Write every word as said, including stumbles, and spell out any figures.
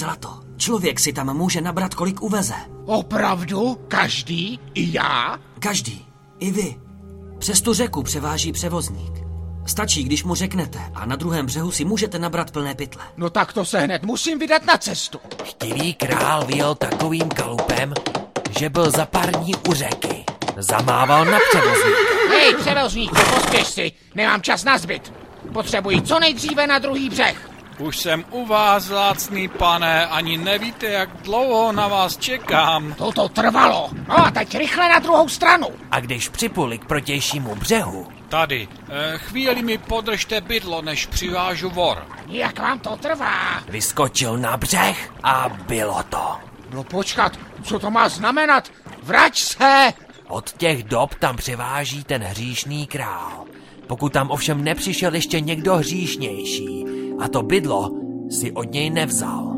zlato. Člověk si tam může nabrat, kolik uveze. Opravdu? Každý? I já? Každý. I vy. Přes tu řeku převáží převozník. Stačí, když mu řeknete a na druhém břehu si můžete nabrat plné pytle. No tak to se hned musím vydat na cestu. Chtivý král vyjel takovým kalupem, že byl za pár dní u řeky. Zamával na převozníka. Hej, převozníku, pospěš si, nemám čas na zbyt. Potřebuji co nejdříve na druhý břeh. Už jsem u vás, vzácný pane, ani nevíte, jak dlouho na vás čekám. Toto trvalo. No a teď rychle na druhou stranu. A když připluli k protějšímu břehu... Tady, eh, chvíli mi podržte bydlo, než přivážu vor. Jak vám to trvá? Vyskočil na břeh a bylo to. No počkat, co to má znamenat? Vrať se! Od těch dob tam převáží ten hříšný král. Pokud tam ovšem nepřišel ještě někdo hříšnější a to bydlo si od něj nevzal.